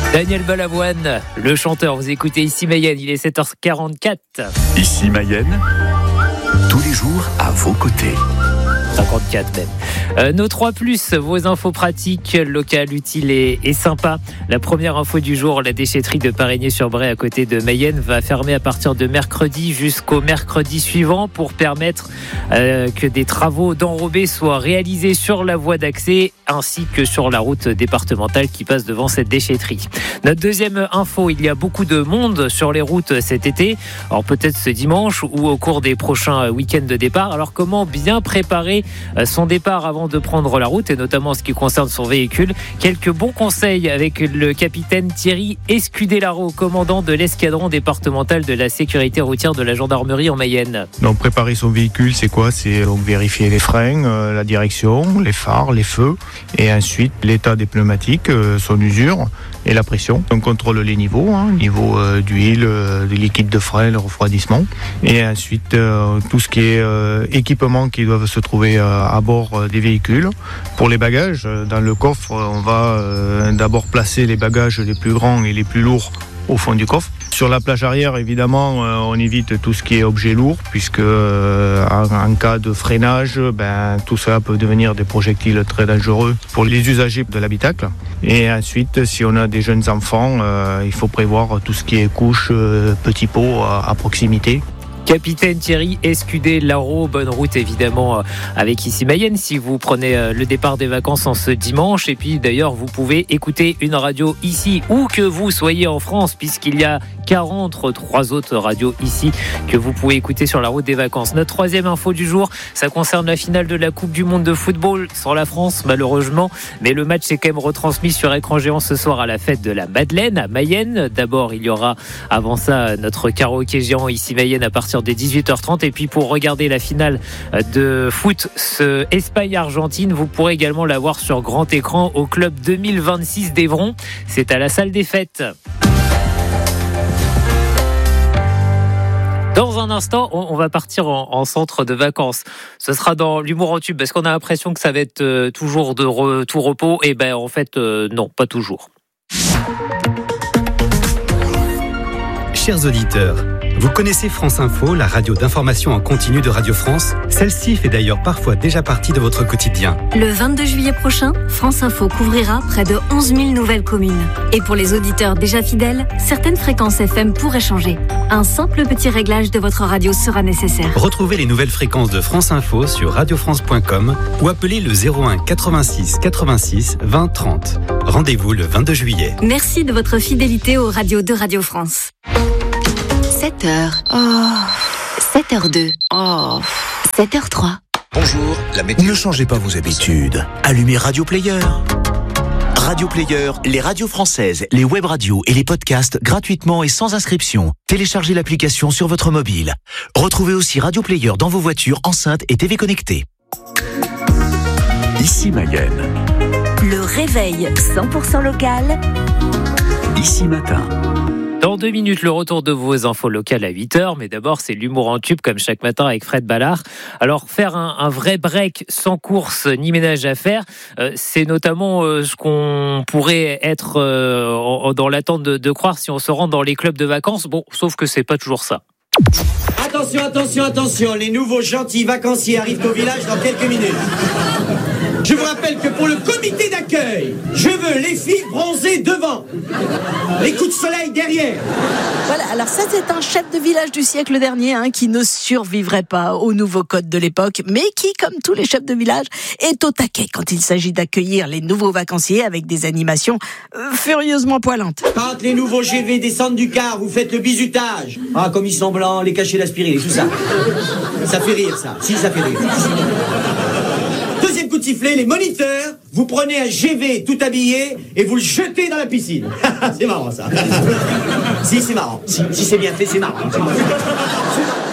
Daniel Balavoine, le chanteur, vous écoutez Ici Mayenne, il est 7h44. Ici Mayenne, tous les jours à vos côtés. 54 même. Nos 3+, vos infos pratiques, locales, utiles et sympas. La première info du jour, la déchetterie de Parigné-sur-Bray à côté de Mayenne va fermer à partir de mercredi jusqu'au mercredi suivant pour permettre que des travaux d'enrobés soient réalisés sur la voie d'accès ainsi que sur la route départementale qui passe devant cette déchetterie. Notre deuxième info, il y a beaucoup de monde sur les routes cet été. Alors peut-être ce dimanche ou au cours des prochains week-ends de départ. Alors comment bien préparer son départ avant de prendre la route et notamment en ce qui concerne son véhicule? Quelques bons conseils avec le capitaine Thierry Escudellaro, commandant de l'escadron départemental de la sécurité routière de la gendarmerie en Mayenne. Donc préparer son véhicule, c'est quoi? C'est donc vérifier les freins, la direction, les phares, les feux et ensuite l'état des pneumatiques, son usure et la pression. On contrôle les niveaux, niveau d'huile, de liquide de frein, le refroidissement et ensuite tout ce qui est équipement qui doivent se trouver à bord des véhicules. Pour les bagages, dans le coffre, on va d'abord placer les bagages les plus grands et les plus lourds au fond du coffre. Sur la plage arrière, évidemment, on évite tout ce qui est objet lourd, puisque en cas de freinage, tout ça peut devenir des projectiles très dangereux pour les usagers de l'habitacle. Et ensuite, si on a des jeunes enfants, il faut prévoir tout ce qui est couches, petits pots à proximité. Capitaine Thierry Escudellaro, bonne route évidemment avec Ici Mayenne si vous prenez le départ des vacances en ce dimanche. Et puis d'ailleurs vous pouvez écouter une radio ici où que vous soyez en France, puisqu'il y a 43 autres radios ici que vous pouvez écouter sur la route des vacances. Notre troisième info du jour, ça concerne la finale de la Coupe du Monde de football sans la France malheureusement, mais le match est quand même retransmis sur écran géant ce soir à la fête de la Madeleine à Mayenne. D'abord il y aura avant ça notre karaoké géant Ici Mayenne à partir de 18h30 et puis pour regarder la finale de foot Espagne-Argentine, vous pourrez également la voir sur grand écran au club 2026 d'Evron. C'est à la salle des fêtes. Dans un instant, on va partir en centre de vacances. Ce sera dans l'humour en tube parce qu'on a l'impression que ça va être toujours de tout repos. Et en fait, non, pas toujours. Chers auditeurs, vous connaissez France Info, la radio d'information en continu de Radio France? Celle-ci fait d'ailleurs parfois déjà partie de votre quotidien. Le 22 juillet prochain, France Info couvrira près de 11 000 nouvelles communes. Et pour les auditeurs déjà fidèles, certaines fréquences FM pourraient changer. Un simple petit réglage de votre radio sera nécessaire. Retrouvez les nouvelles fréquences de France Info sur radiofrance.com ou appelez le 01 86 86 20 30. Rendez-vous le 22 juillet. Merci de votre fidélité aux radios de Radio France. 7h. 7h02. 7h03. Bonjour, la météo. Ne changez pas vos habitudes. Allumez Radio Player. Radio Player, les radios françaises, les web radios et les podcasts gratuitement et sans inscription. Téléchargez l'application sur votre mobile. Retrouvez aussi Radio Player dans vos voitures, enceintes et TV connectées. Ici Mayenne. Le réveil 100% local. Ici Matin. Dans 2 minutes, le retour de vos infos locales à 8h. Mais d'abord, c'est l'humour en tube, comme chaque matin avec Fred Ballard. Alors, faire un vrai break sans course ni ménage à faire, c'est notamment ce qu'on pourrait être dans l'attente de croire si on se rend dans les clubs de vacances. Bon, sauf que c'est pas toujours ça. Attention, les nouveaux gentils vacanciers arrivent au village dans quelques minutes. Je vous rappelle que pour le comité d'accueil, je veux les filles bronzées devant, les coups de soleil derrière. Voilà, alors ça c'est un chef de village du siècle dernier qui ne survivrait pas aux nouveaux codes de l'époque, mais qui, comme tous les chefs de village, est au taquet quand il s'agit d'accueillir les nouveaux vacanciers avec des animations furieusement poilantes. Quand les nouveaux GV descendent du car, vous faites le bizutage. Ah, comme ils sont blancs, les cachets d'aspirine et tout ça. Ça fait rire ça, si ça fait rire. Deuxième coup de sifflet, les moniteurs, vous prenez un GV tout habillé et vous le jetez dans la piscine. C'est marrant ça. Si, c'est marrant. Si c'est bien fait, c'est marrant. Oui, bon,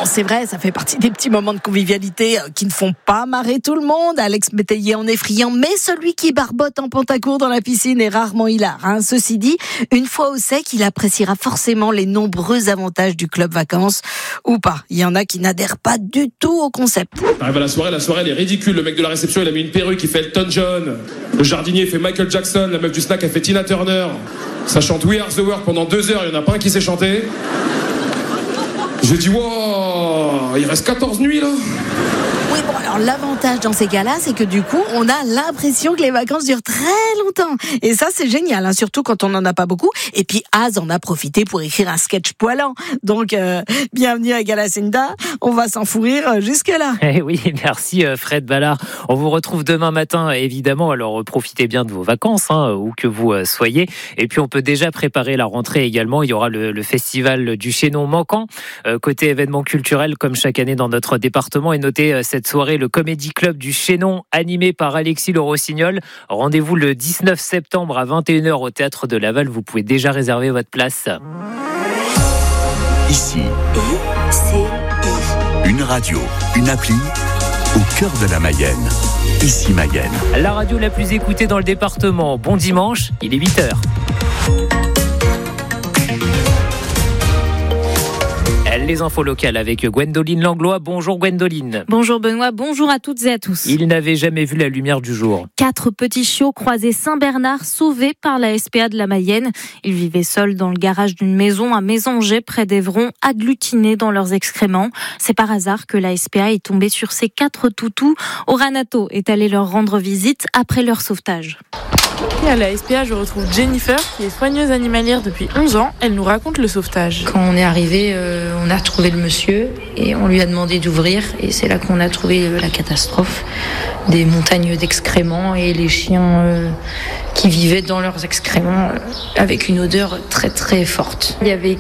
c'est vrai, ça fait partie des petits moments de convivialité qui ne font pas marrer tout le monde. Alex Métayer en est friand, mais celui qui barbote en pantacourt dans la piscine est rarement hilar. Ceci dit, une fois au sec, il appréciera forcément les nombreux avantages du club vacances. Ou pas, il y en a qui n'adhèrent pas du tout au concept. Arrive à la soirée elle est ridicule. Le mec de la réception, il a mis une perruque, il fait Elton John. Le jardinier fait Michael Jackson. La meuf du snack, elle fait Tina Turner. Ça chante We Are The World pendant 2 heures, il n'y en a pas un qui sait chanter. Je dis, wow, il reste 14 nuits là. Oui, bon, alors l'avantage dans ces cas-là, c'est que du coup, on a l'impression que les vacances durent très longtemps. Et ça, c'est génial, surtout quand on n'en a pas beaucoup. Et puis, Az en a profité pour écrire un sketch poilant. Donc, bienvenue à Galacinda. On va s'en fourrir jusque-là. Eh oui, merci Fred Ballard. On vous retrouve demain matin, évidemment. Alors, profitez bien de vos vacances, où que vous soyez. Et puis, on peut déjà préparer la rentrée également. Il y aura le festival du Chaînon manquant, côté événements culturels, comme chaque année dans notre département. Et notez cette soirée, le Comedy Club du Chaînon, animé par Alexis Le Rossignol. Rendez-vous le 19 septembre à 21h au Théâtre de Laval. Vous pouvez déjà réserver votre place. Ici, une radio, une appli au cœur de la Mayenne. Ici Mayenne. La radio la plus écoutée dans le département. Bon dimanche, il est 8h. Les infos locales avec Gwendoline Langlois. Bonjour Gwendoline. Bonjour Benoît, bonjour à toutes et à tous. Il n'avait jamais vu la lumière du jour. 4 petits chiots croisés Saint-Bernard, sauvés par la SPA de la Mayenne. Ils vivaient seuls dans le garage d'une maison à Mésanger, près d'Evron, agglutinés dans leurs excréments. C'est par hasard que la SPA est tombée sur ces 4 toutous. Oranato est allé leur rendre visite après leur sauvetage. À la SPA, je retrouve Jennifer, qui est soigneuse animalière depuis 11 ans. Elle nous raconte le sauvetage. Quand on est arrivé, on a retrouvé le monsieur et on lui a demandé d'ouvrir. Et c'est là qu'on a trouvé la catastrophe. Des montagnes d'excréments et les chiens qui vivaient dans leurs excréments avec une odeur très très forte. Il y avait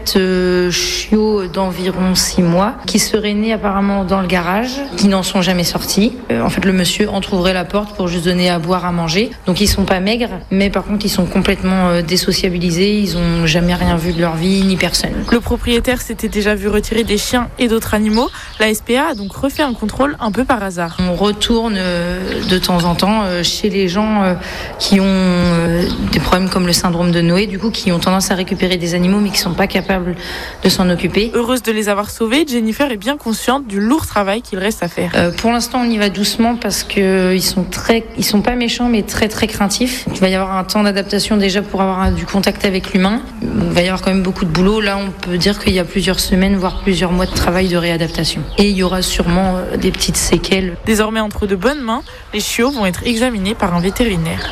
4 chiots d'environ 6 mois qui seraient nés apparemment dans le garage, qui n'en sont jamais sortis. En fait, le monsieur entrouvrait la porte pour juste donner à boire, à manger. Donc ils sont pas maigres, mais par contre ils sont complètement désociabilisés. Ils ont jamais rien vu de leur vie, ni personne. Le propriétaire s'était déjà vu retirer des chiens et d'autres animaux. La SPA a donc refait un contrôle un peu par hasard. On retourne de temps en temps chez les gens qui ont des problèmes comme le syndrome de Noé, du coup, qui ont tendance à récupérer des animaux mais qui sont pas capables de s'en occuper. Heureuse de les avoir sauvés, Jennifer est bien consciente du lourd travail qu'il reste à faire. Pour l'instant, on y va doucement parce que ils sont pas méchants mais très très craintifs. Il va y avoir un temps d'adaptation déjà pour avoir du contact avec l'humain. Il va y avoir quand même beaucoup de boulot. Là, on peut dire qu'il y a plusieurs semaines, voire plusieurs mois de travail de réadaptation. Et il y aura sûrement des petites séquelles. Désormais entre de bonnes mains, les chiots vont être examinés par un vétérinaire.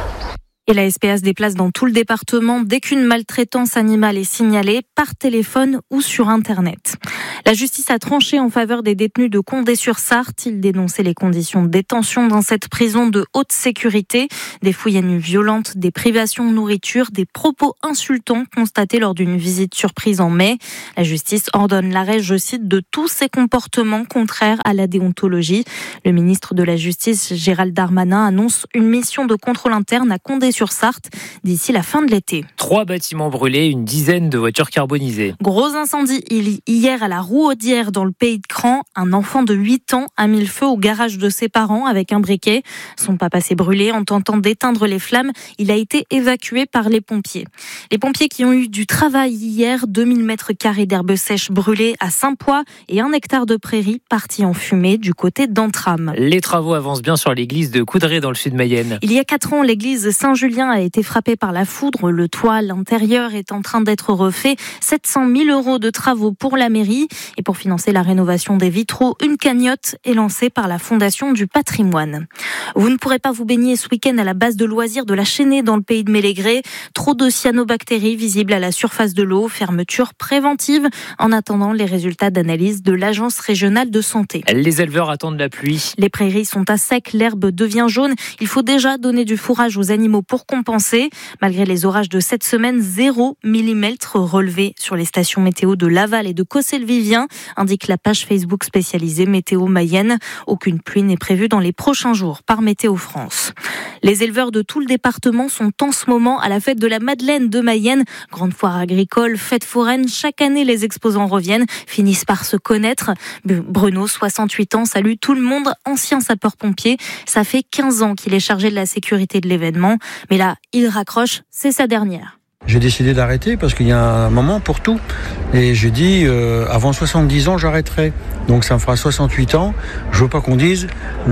Et la SPA se déplace dans tout le département dès qu'une maltraitance animale est signalée par téléphone ou sur Internet. La justice a tranché en faveur des détenus de Condé-sur-Sarthe. Ils dénonçaient les conditions de détention dans cette prison de haute sécurité. Des fouilles à nuit violentes, des privations de nourriture, des propos insultants constatés lors d'une visite surprise en mai. La justice ordonne l'arrêt, je cite, de tous ces comportements contraires à la déontologie. Le ministre de la Justice, Gérald Darmanin, annonce une mission de contrôle interne à Condé-sur-Sarthe d'ici la fin de l'été. 3 bâtiments brûlés, une dizaine de voitures carbonisées. Gros incendie hier à la Rouaudière dans le pays de Cran. Un enfant de 8 ans a mis le feu au garage de ses parents avec un briquet. Son papa s'est brûlé en tentant d'éteindre les flammes. Il a été évacué par les pompiers. Les pompiers qui ont eu du travail hier, 2000 mètres carrés d'herbes sèches brûlées à Saint-Poix et 1 hectare de prairie parti en fumée du côté d'Antram. Les travaux avancent bien sur l'église de Coudray dans le sud Mayenne. Il y a 4 ans, l'église Saint-Julien a été frappée par la foudre. Le toit, l'intérieur est en train d'être refait. 700 000 € de travaux pour la mairie. Et pour financer la rénovation des vitraux, une cagnotte est lancée par la Fondation du patrimoine. Vous ne pourrez pas vous baigner ce week-end à la base de loisirs de la Chênaie dans le pays de Mélégré. Trop de cyanobactéries visibles à la surface de l'eau. Fermeture préventive en attendant les résultats d'analyse de l'Agence régionale de santé. Les éleveurs attendent la pluie. Les prairies sont à sec, l'herbe devient jaune. Il faut déjà donner du fourrage aux animaux pour compenser. Malgré les orages de cette semaine, 0 mm relevé sur les stations météo de Laval et de Cossé-le-Vivien, indique la page Facebook spécialisée Météo Mayenne. Aucune pluie n'est prévue dans les prochains jours par Météo France. Les éleveurs de tout le département sont en ce moment à la fête de la Madeleine de Mayenne. Grande foire agricole, fête foraine, chaque année les exposants reviennent, finissent par se connaître. Bruno, 68 ans, salue tout le monde, ancien sapeur-pompier. Ça fait 15 ans qu'il est chargé de la sécurité de l'événement. Mais là, il raccroche, c'est sa dernière. J'ai décidé d'arrêter parce qu'il y a un moment pour tout. Et j'ai dit, avant 70 ans, j'arrêterai. Donc ça me fera 68 ans. Je veux pas qu'on dise,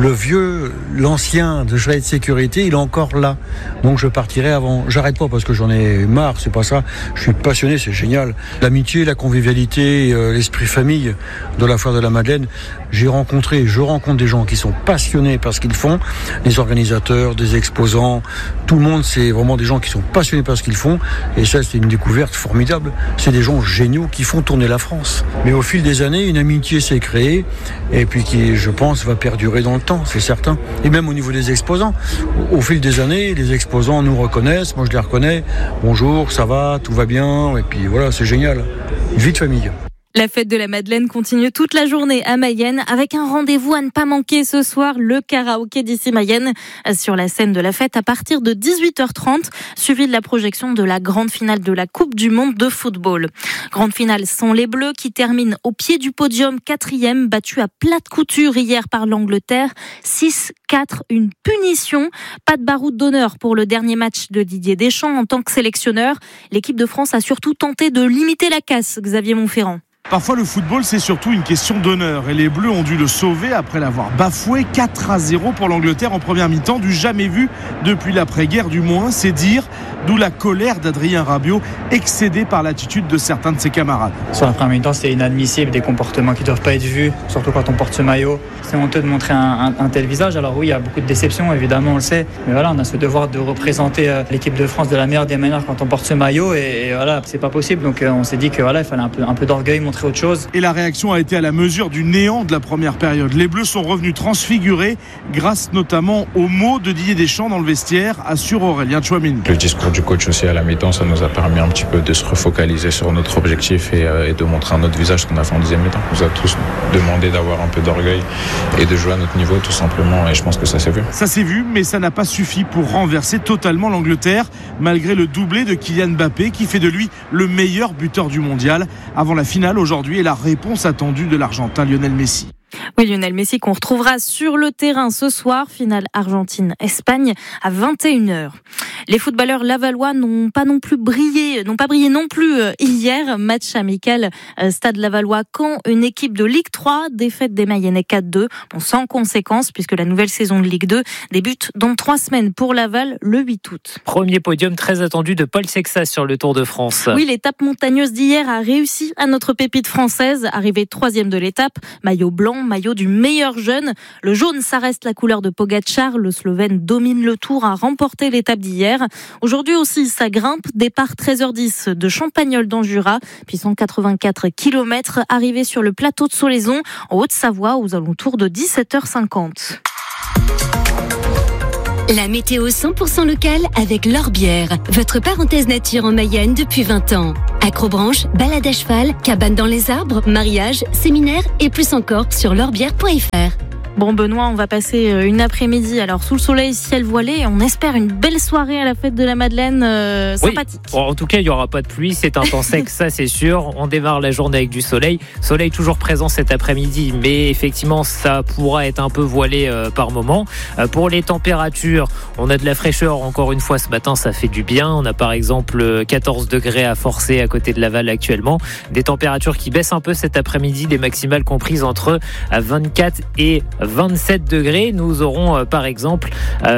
l'ancien de chargé de sécurité, il est encore là. Donc je partirai avant. J'arrête pas parce que j'en ai marre, c'est pas ça. Je suis passionné, c'est génial. L'amitié, la convivialité, l'esprit famille de la foire de la Madeleine. Je rencontre des gens qui sont passionnés par ce qu'ils font. Les organisateurs, des exposants, tout le monde, c'est vraiment des gens qui sont passionnés par ce qu'ils font. Et ça, c'est une découverte formidable. C'est des gens géniaux qui font tourner la France. Mais au fil des années, une amitié s'est créée et puis qui, je pense, va perdurer dans le temps, c'est certain. Et même au niveau des exposants. Au fil des années, les exposants nous reconnaissent. Moi, je les reconnais. Bonjour, ça va, tout va bien. Et puis voilà, c'est génial. Une vie de famille. La fête de la Madeleine continue toute la journée à Mayenne avec un rendez-vous à ne pas manquer ce soir, le karaoké d'ici Mayenne sur la scène de la fête à partir de 18h30, suivi de la projection de la grande finale de la Coupe du Monde de football. Grande finale sont les Bleus qui terminent au pied du podium 4e, battus à plate couture hier par l'Angleterre, 6-4, une punition. Pas de baroud d'honneur pour le dernier match de Didier Deschamps en tant que sélectionneur. L'équipe de France a surtout tenté de limiter la casse, Xavier Montferrand. Parfois, le football, c'est surtout une question d'honneur. Et les Bleus ont dû le sauver après l'avoir bafoué. 4-0 pour l'Angleterre en première mi-temps, du jamais vu depuis l'après-guerre, du moins, c'est dire. D'où la colère d'Adrien Rabiot, excédé par l'attitude de certains de ses camarades. Sur la première mi-temps, c'est inadmissible, des comportements qui ne doivent pas être vus, surtout quand on porte ce maillot. C'est honteux de montrer un tel visage. Alors oui, il y a beaucoup de déceptions, évidemment, on le sait. Mais voilà, on a ce devoir de représenter l'équipe de France de la meilleure des manières quand on porte ce maillot. Et voilà, c'est pas possible. Donc on s'est dit que voilà, il fallait un peu d'orgueil, montrer autre chose. Et la réaction a été à la mesure du néant de la première période. Les Bleus sont revenus transfigurés grâce notamment aux mots de Didier Deschamps dans le vestiaire, assure Aurélien Tchouameni. Le discours du coach aussi à la mi-temps, ça nous a permis un petit peu de se refocaliser sur notre objectif et de montrer un autre visage qu'on a fait en deuxième mi-temps. On nous a tous demandé d'avoir un peu d'orgueil et de jouer à notre niveau tout simplement, et je pense que ça s'est vu. Ça s'est vu, mais ça n'a pas suffi pour renverser totalement l'Angleterre, malgré le doublé de Kylian Mbappé qui fait de lui le meilleur buteur du mondial avant la finale aujourd'hui et la réponse attendue de l'Argentin Lionel Messi. Oui, Lionel Messi qu'on retrouvera sur le terrain ce soir, finale Argentine-Espagne à 21h. Les footballeurs lavallois n'ont pas brillé non plus hier. Match amical Stade Lavallois-Caen, une équipe de Ligue 3, défaite des Mayennais 4-2, sans conséquence puisque la nouvelle saison de Ligue 2 débute dans 3 semaines pour Laval le 8 août. Premier podium très attendu de Paul Sexas sur le Tour de France. Oui, l'étape montagneuse d'hier a réussi à notre pépite française, arrivée 3e de l'étape, maillot blanc, maillot du meilleur jeune. Le jaune, ça reste la couleur de Pogačar. Le Slovène domine le Tour, a remporté l'étape d'hier. Aujourd'hui aussi, ça grimpe. Départ 13h10 de Champagnole dans le Jura, puis 184 km, arrivé sur le plateau de Solaison, en Haute-Savoie, aux alentours de 17h50. La météo 100% locale avec l'Orbière, votre parenthèse nature en Mayenne depuis 20 ans. Acrobranche, balade à cheval, cabane dans les arbres, mariage, séminaire et plus encore sur l'orbière.fr. Bon Benoît, on va passer une après-midi alors sous le soleil, ciel voilé. On espère une belle soirée à la fête de la Madeleine, sympathique. Oui. En tout cas, il n'y aura pas de pluie, c'est un temps sec, ça c'est sûr. On démarre la journée avec du soleil. Soleil toujours présent cet après-midi, mais effectivement, ça pourra être un peu voilé par moment. Pour les températures, on a de la fraîcheur encore une fois ce matin, ça fait du bien. On a par exemple 14 degrés à Forcé à côté de Laval actuellement. Des températures qui baissent un peu cet après-midi, des maximales comprises entre 24 et 27 degrés. Nous aurons par exemple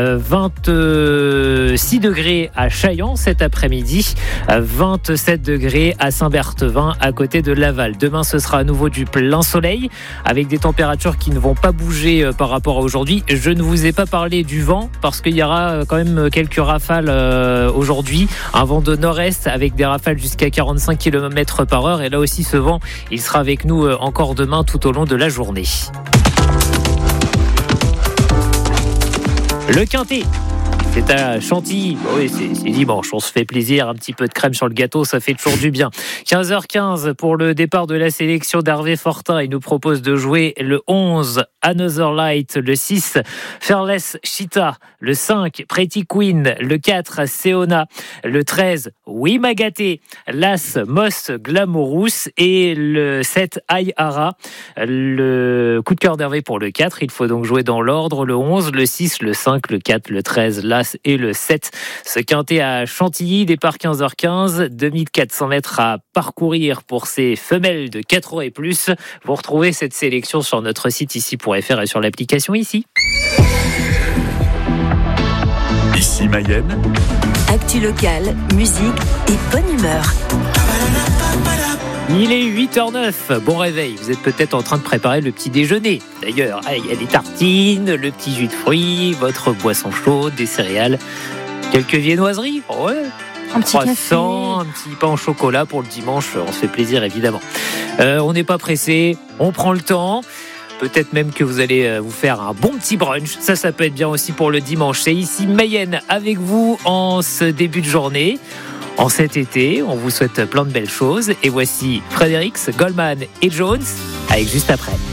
26 degrés à Chaillan cet après-midi, 27 degrés à Saint-Berthevin à côté de Laval. Demain, ce sera à nouveau du plein soleil avec des températures qui ne vont pas bouger par rapport à aujourd'hui. Je ne vous ai pas parlé du vent parce qu'il y aura quand même quelques rafales aujourd'hui. Un vent de nord-est avec des rafales jusqu'à 45 km/h. Et là aussi, ce vent, il sera avec nous encore demain tout au long de la journée. Le Quintet C'est à Chantilly. Oui, c'est dimanche. On se fait plaisir. Un petit peu de crème sur le gâteau, ça fait toujours du bien. 15h15 pour le départ de la sélection d'Hervé Fortin. Il nous propose de jouer le 11, Another Light, le 6, Fearless Cheetah, le 5, Pretty Queen, le 4, Seona, le 13, Oui Magaté, l'As, Most Glamorous et le 7, Ayara. Le coup de cœur d'Hervé pour le 4. Il faut donc jouer dans l'ordre le 11, le 6, le 5, le 4, le 13, l'As et le 7. Ce quintet à Chantilly, départ 15h15, 2400 mètres à parcourir pour ces femelles de 4 ans et plus. Vous retrouvez cette sélection sur notre site ici.fr et sur l'application ici. Ici Mayenne. Actu locale, musique et bonne humeur. Il est 8h09, bon réveil, vous êtes peut-être en train de préparer le petit déjeuner. D'ailleurs, il y a des tartines, le petit jus de fruits, votre boisson chaude, des céréales, quelques viennoiseries, ouais. Un petit croissant, un petit pain au chocolat pour le dimanche, on se fait plaisir évidemment. On n'est pas pressé, on prend le temps. Peut-être même que vous allez vous faire un bon petit brunch. Ça peut être bien aussi pour le dimanche. C'est ici Mayenne avec vous en ce début de journée. En cet été, on vous souhaite plein de belles choses. Et voici Fredericks, Goldman et Jones avec juste après.